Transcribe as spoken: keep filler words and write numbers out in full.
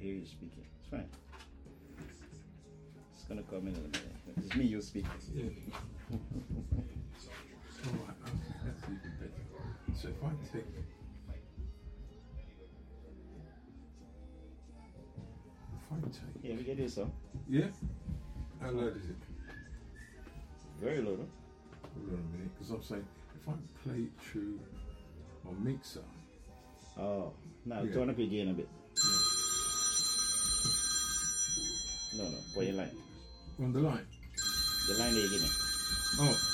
hear you speaking. It's fine. It's gonna come in a minute. It's me you speak. Yeah. Alright, okay, that's even better. So if I take if I take Yeah, we get this song. Yeah? How loud is it? Very low, though. Hold on a minute, because I'm saying if I play it through my mixer. Oh, now Yeah. turn up your gain a bit. Yeah. No, no, for your line. On the line. The line that you give me. Oh.